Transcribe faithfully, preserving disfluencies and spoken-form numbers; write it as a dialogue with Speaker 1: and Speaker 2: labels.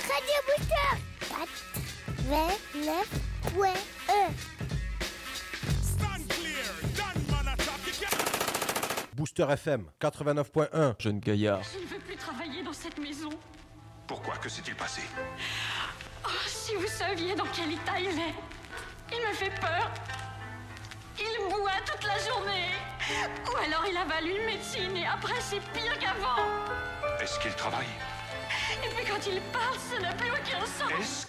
Speaker 1: Radio Booster quatre-vingt-neuf point un.
Speaker 2: Stand clear, done man attack, you can-
Speaker 3: Booster F M quatre-vingt-neuf point un.
Speaker 4: Jeune gaillard.
Speaker 5: Je ne veux plus travailler dans cette maison.
Speaker 6: Pourquoi? Que s'est-il passé?
Speaker 5: Oh, si vous saviez dans quel état il est. Il me fait peur. Il boit toute la journée. Ou alors il avale une médecine et après c'est pire qu'avant.
Speaker 6: Est-ce qu'il travaille?
Speaker 5: Et puis quand il parle, ça n'a plus aucun sens.
Speaker 6: Est-ce